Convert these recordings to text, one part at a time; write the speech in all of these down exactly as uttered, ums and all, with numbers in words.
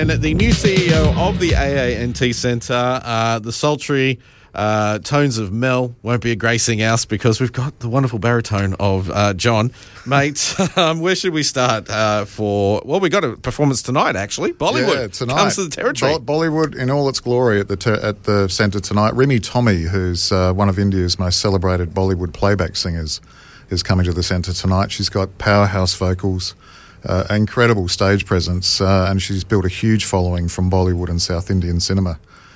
and the new C E O of the A A N T Centre, uh, the sultry uh, tones of Mel won't be gracing us because we've got the wonderful baritone of uh, John. Mate, um, where should we start uh, for, well, we got a performance tonight, actually. Bollywood yeah, tonight. comes to the territory. Bo- Bollywood in all its glory at the ter- at the centre tonight. Rimi Tommy, who's uh, one of India's most celebrated Bollywood playback singers, is coming to the centre tonight. She's got powerhouse vocals, uh, incredible stage presence, uh, and she's built a huge following from Bollywood and South Indian cinema.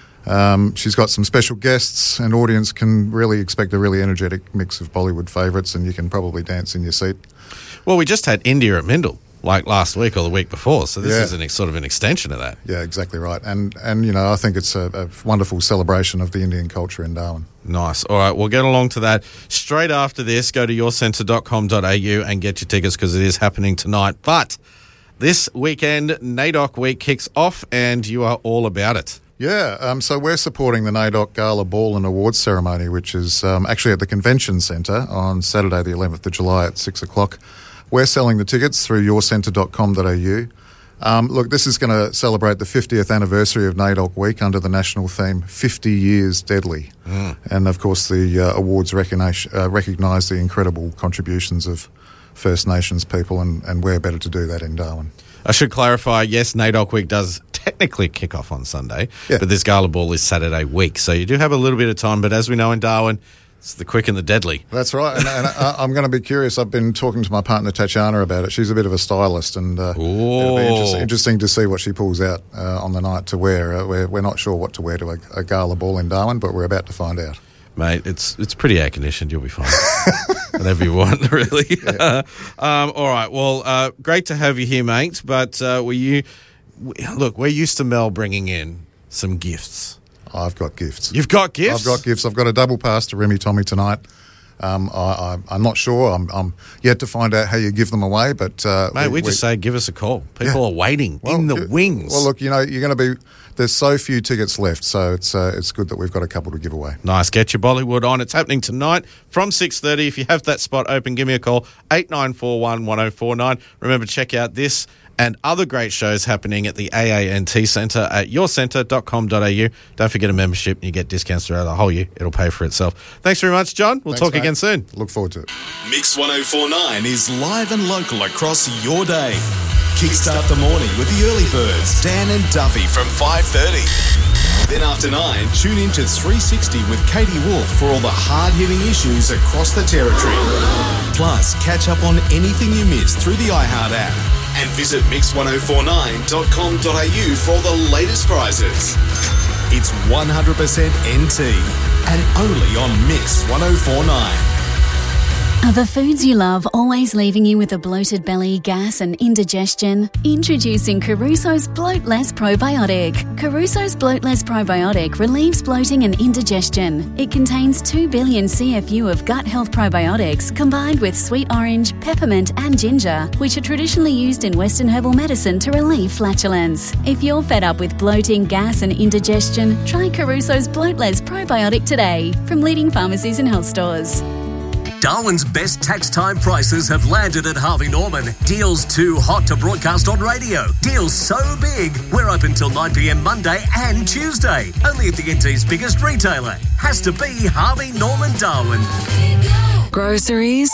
Um, she's got some special guests, and audience can really expect a really energetic mix of Bollywood favourites, and you can probably dance in your seat. Well, we just had India at Mindle, like last week or the week before, so this Yeah. is an ex- sort of an extension of that. Yeah, exactly right. And, and you know, I think it's a, a wonderful celebration of the Indian culture in Darwin. Nice. All right, we'll get along to that. Straight after this, go to your centre dot com dot a u and get your tickets because it is happening tonight. But this weekend, NAIDOC Week kicks off and you are all about it. Yeah, um, so we're supporting the NAIDOC Gala Ball and Awards Ceremony, which is um, actually at the Convention Centre on Saturday the eleventh of July at six o'clock. We're selling the tickets through your centre dot com dot a u. Um, look, this is going to celebrate the fiftieth anniversary of NAIDOC Week under the national theme, fifty years Deadly. Mm. And, of course, the uh, awards recognise uh, recognise the incredible contributions of First Nations people, and, and we're better to do that in Darwin. I should clarify, yes, NAIDOC Week does technically kick off on Sunday, yeah. but this Gala Ball is Saturday week. So you do have a little bit of time, but as we know in Darwin, it's the quick and the deadly. That's right, and, and I, I'm going to be curious. I've been talking to my partner Tatiana about it. She's a bit of a stylist, and uh, it'll be interest, interesting to see what she pulls out uh, on the night to wear. Uh, we're, we're not sure what to wear to a, a Gala Ball in Darwin, but we're about to find out. Mate, it's it's pretty air conditioned. You'll be fine. Whatever you want, really. Yeah. um, all right. Well, uh, great to have you here, mate. But uh, were you look? We're used to Mel bringing in some gifts. I've got gifts. You've got gifts. I've got gifts. I've got a double pass to Rimi Tommy tonight. Um, I, I, I'm not sure. I'm, I'm yet to find out how you give them away. But uh, mate, we, we just we, say give us a call. People yeah. are waiting well, in the you, wings. Well, look, you know, you're going to be. There's so few tickets left, so it's uh, it's good that we've got a couple to give away. Nice. Get your Bollywood on. It's happening tonight from six thirty. If you have that spot open, give me a call, eight nine four one, one oh four nine. Remember, check out this and other great shows happening at the A A N T Centre at your centre dot com dot a u. Don't forget a membership and you get discounts throughout the whole year. It'll pay for itself. Thanks very much, John. We'll Thanks, talk mate. again soon. Look forward to it. Mix one oh four nine is live and local across your day. Kickstart the morning with the early birds, Dan and Duffy from five thirty. Then after nine, tune in to three sixty with Katie Wolf for all the hard-hitting issues across the territory. Plus, catch up on anything you missed through the iHeart app. And visit mix one oh four nine dot com dot a u for all the latest prizes. It's one hundred percent N T and only on Mix one oh four nine. Are the foods you love always leaving you with a bloated belly, gas and indigestion? Introducing Caruso's Bloatless Probiotic. Caruso's Bloatless Probiotic relieves bloating and indigestion. It contains two billion C F U of gut health probiotics combined with sweet orange, peppermint and ginger, which are traditionally used in Western herbal medicine to relieve flatulence. If you're fed up with bloating, gas and indigestion, try Caruso's Bloatless Probiotic today from leading pharmacies and health stores. Darwin's best tax time prices have landed at Harvey Norman. Deals too hot to broadcast on radio. Deals so big, we're open till nine p.m. Monday and Tuesday. Only at the N T's biggest retailer. Has to be Harvey Norman Darwin. Groceries.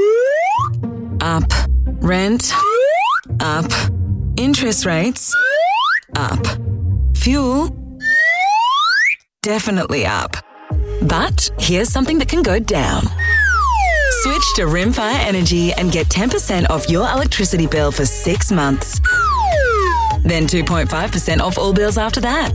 Up. Rent. Up. Interest rates. Up. Fuel. Definitely up. But here's something that can go down. Switch to Rimfire Energy and get ten percent off your electricity bill for six months. Then two point five percent off all bills after that.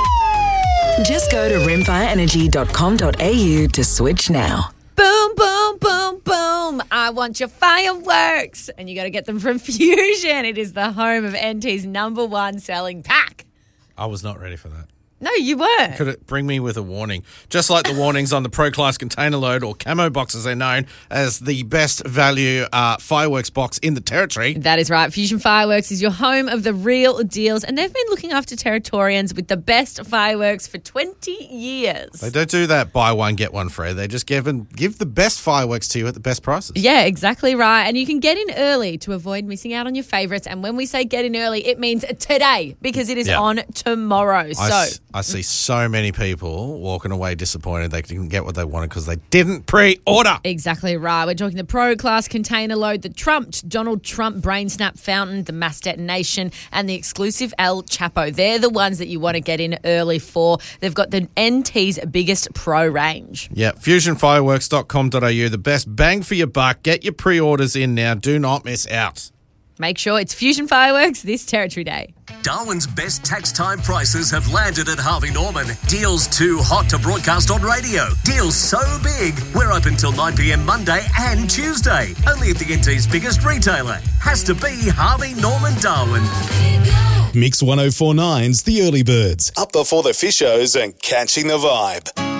Just go to rimfire energy dot com dot a u to switch now. Boom, boom, boom, boom. I want your fireworks. And you got to get them from Fusion. It is the home of N T's number one selling pack. I was not ready for that. No, you weren't. Could it bring me with a warning? Just like the warnings on the Pro Class container load, or Camo Box as they're known, as the best value uh, fireworks box in the territory. That is right. Fusion Fireworks is your home of the real deals, and they've been looking after Territorians with the best fireworks for twenty years. They don't do that buy one, get one free. They just give, and give the best fireworks to you at the best prices. Yeah, exactly right. And you can get in early to avoid missing out on your favourites. And when we say get in early, it means today, because it is Yeah. on tomorrow. I, So... s- I see so many people walking away disappointed they didn't get what they wanted because they didn't pre-order. Exactly right. We're talking the Pro Class container load, the trumped Donald Trump brain snap fountain, the mass detonation, and the exclusive El Chapo. They're the ones that you want to get in early for. They've got the N T's biggest pro range. Yeah, fusion fireworks dot com dot a u, the best bang for your buck. Get your pre-orders in now. Do not miss out. Make sure it's Fusion Fireworks this Territory Day. Darwin's best tax time prices have landed at Harvey Norman. Deals too hot to broadcast on radio. Deals so big, we're open till nine p.m. Monday and Tuesday. Only at the N T's biggest retailer. Has to be Harvey Norman Darwin. Mix one oh four nine's The Early Birds. Up before the fishos and catching the vibe.